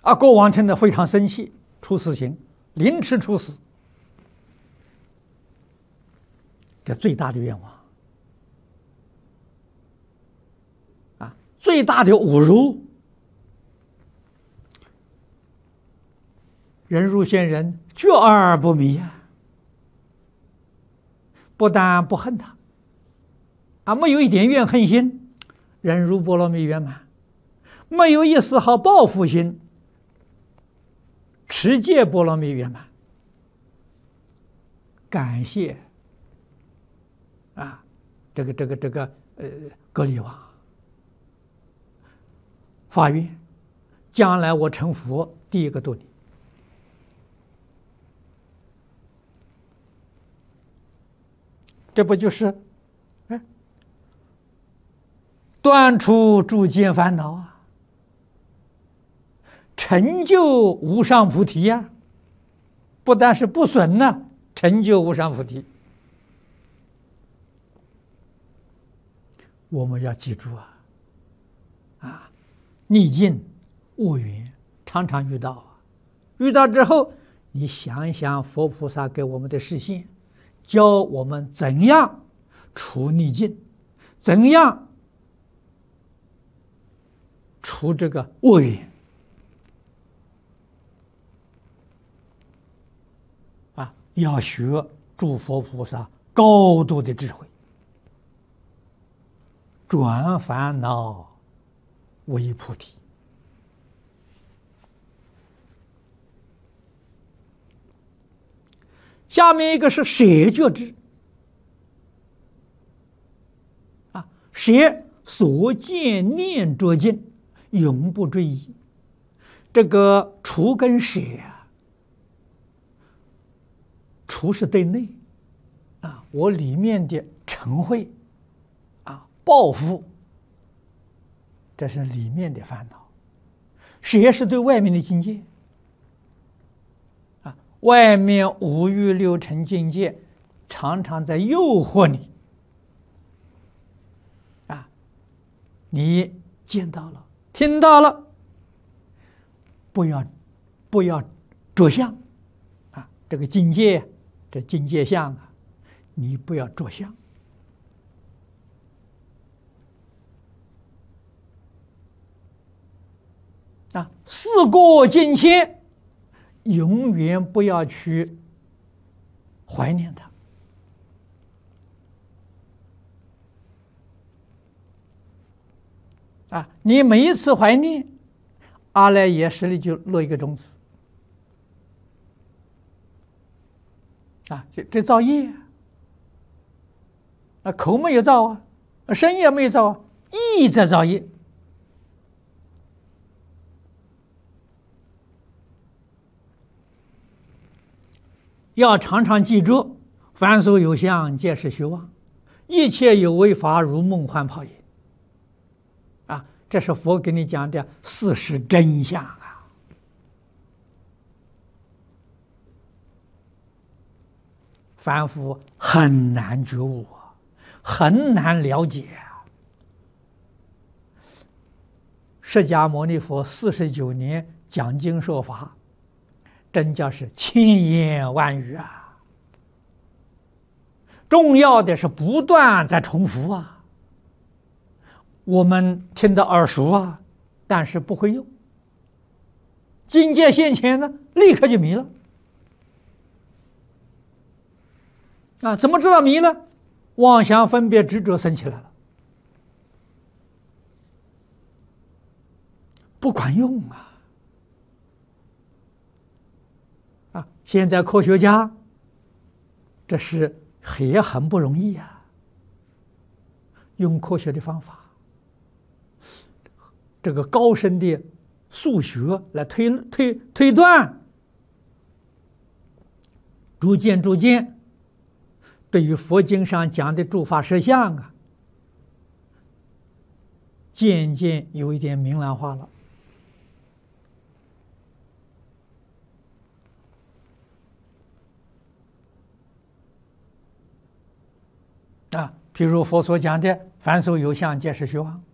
国王听得非常生气，处死刑，凌迟处死。这最大的愿望最大的侮辱。忍辱仙人觉而不迷呀，不但不恨他，没有一点怨恨心，忍辱波罗蜜圆满，没有一丝毫报复心，持戒波罗蜜圆满，感谢这个格里王，发愿，将来我成佛，第一个度你。这不就是断除诸见烦恼啊，成就无上菩提呀！不但是不损呢，成就无上菩提。我们要记住逆境恶缘常常遇到遇到之后，你想一想佛菩萨给我们的示现，教我们怎样除逆境，怎样除这个恶缘要学诸佛菩萨高度的智慧，转烦恼为菩提。下面一个是舍觉知舍所见念着境，永不追忆。这个除跟舍除是对内我里面的嗔恚报复，这是里面的烦恼。舍是对外面的境界外面五欲六尘境界常常在诱惑你你见到了听到了，不要着相这个境界，这境界相你不要着相事过境迁，永远不要去怀念它你每一次怀念，阿赖耶识里就落一个种子这造业口没有造身也没有造意在造业。要常常记住，凡所有相，皆是虚妄；一切有为法，如梦幻泡影。这是佛给你讲的事实真相凡夫很难觉悟很难了解释迦牟尼佛49年讲经说法，真叫是千言万语重要的是不断在重复我们听得耳熟但是不会用。境界现前呢，立刻就迷了怎么知道迷了？妄想分别执着生起来了，不管用现在科学家这是也很不容易用科学的方法，这个高深的数学来推断，逐渐对于佛经上讲的诸法实相渐渐有一点明朗化了譬如佛所讲的凡所有相，皆是虚妄